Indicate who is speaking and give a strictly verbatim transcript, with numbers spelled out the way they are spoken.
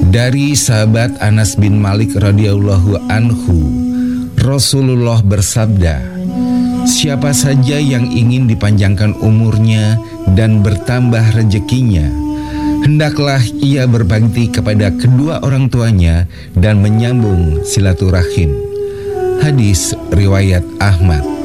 Speaker 1: Dari sahabat Anas bin Malik radhiyallahu anhu, Rasulullah bersabda, "Siapa saja yang ingin dipanjangkan umurnya dan bertambah rezekinya, hendaklah ia berbakti kepada kedua orang tuanya dan menyambung silaturahim." Hadis riwayat Ahmad.